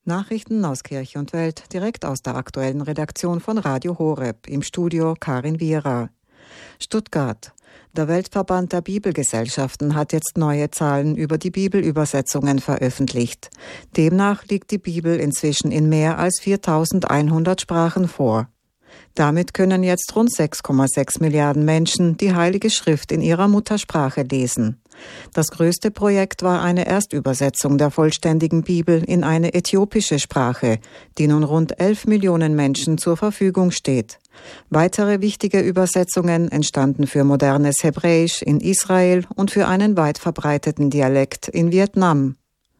Nachrichten aus Kirche und Welt, direkt aus der aktuellen Redaktion von Radio Horeb, im Studio Karin Wierer. Stuttgart. Der Weltverband der Bibelgesellschaften hat jetzt neue Zahlen über die Bibelübersetzungen veröffentlicht. Demnach liegt die Bibel inzwischen in mehr als 4.100 Sprachen vor. Damit können jetzt rund 6,6 Milliarden Menschen die Heilige Schrift in ihrer Muttersprache lesen. Das größte Projekt war eine Erstübersetzung der vollständigen Bibel in eine äthiopische Sprache, die nun rund 11 Millionen Menschen zur Verfügung steht. Weitere wichtige Übersetzungen entstanden für modernes Hebräisch in Israel und für einen weit verbreiteten Dialekt in Vietnam.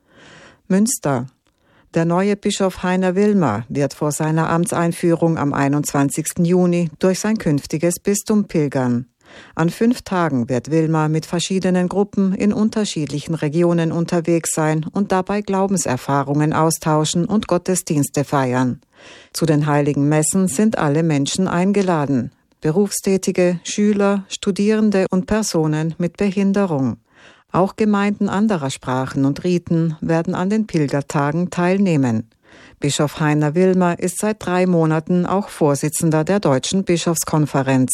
Münster. Der neue Bischof Heiner Wilmer wird vor seiner Amtseinführung am 21. Juni durch sein künftiges Bistum pilgern. An 5 Tagen wird Wilmer mit verschiedenen Gruppen in unterschiedlichen Regionen unterwegs sein und dabei Glaubenserfahrungen austauschen und Gottesdienste feiern. Zu den heiligen Messen sind alle Menschen eingeladen: Berufstätige, Schüler, Studierende und Personen mit Behinderung. Auch Gemeinden anderer Sprachen und Riten werden an den Pilgertagen teilnehmen. Bischof Heiner Wilmer ist seit 3 Monaten auch Vorsitzender der Deutschen Bischofskonferenz.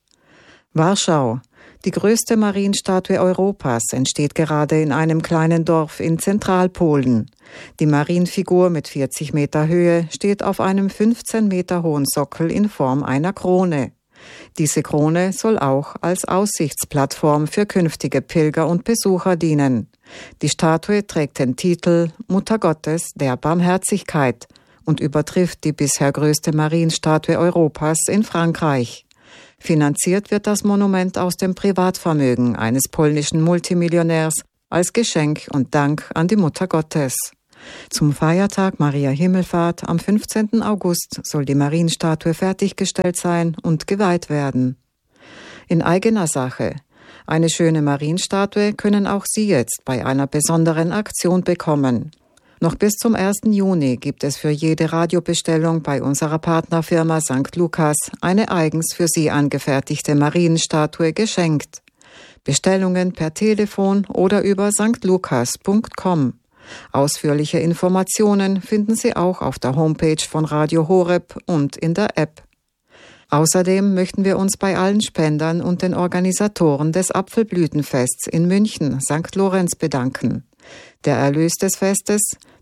Warschau. Die größte Marienstatue Europas entsteht gerade in einem kleinen Dorf in Zentralpolen. Die Marienfigur mit 40 Meter Höhe steht auf einem 15 Meter hohen Sockel in Form einer Krone. Diese Krone soll auch als Aussichtsplattform für künftige Pilger und Besucher dienen. Die Statue trägt den Titel Mutter Gottes der Barmherzigkeit und übertrifft die bisher größte Marienstatue Europas in Frankreich. Finanziert wird das Monument aus dem Privatvermögen eines polnischen Multimillionärs als Geschenk und Dank an die Mutter Gottes. Zum Feiertag Maria Himmelfahrt am 15. August soll die Marienstatue fertiggestellt sein und geweiht werden. In eigener Sache. Eine schöne Marienstatue können auch Sie jetzt bei einer besonderen Aktion bekommen. Noch bis zum 1. Juni gibt es für jede Radiobestellung bei unserer Partnerfirma St. Lukas eine eigens für Sie angefertigte Marienstatue geschenkt. Bestellungen per Telefon oder über stlukas.com. Ausführliche Informationen finden Sie auch auf der Homepage von Radio Horeb und in der App. Außerdem möchten wir uns bei allen Spendern und den Organisatoren des Apfelblütenfests in München, St. Lorenz, bedanken. Der Erlös des Festes,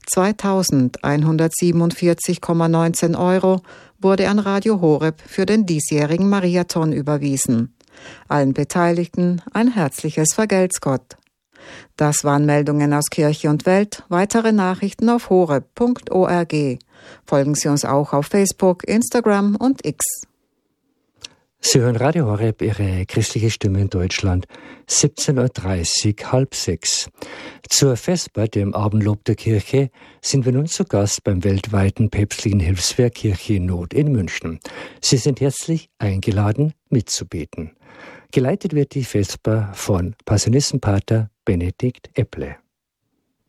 2.147,19 €, wurde an Radio Horeb für den diesjährigen Mariathon überwiesen. Allen Beteiligten ein herzliches Vergelt's Gott. Das waren Meldungen aus Kirche und Welt. Weitere Nachrichten auf horeb.org. Folgen Sie uns auch auf Facebook, Instagram und X. Sie hören Radio Horeb, Ihre christliche Stimme in Deutschland, 17:30 Uhr, 5:30. Zur Vesper, dem Abendlob der Kirche, sind wir nun zu Gast beim weltweiten päpstlichen Hilfswerk Kirche in Not in München. Sie sind herzlich eingeladen, mitzubeten. Geleitet wird die Vesper von Passionistenpater Benedikt Epple.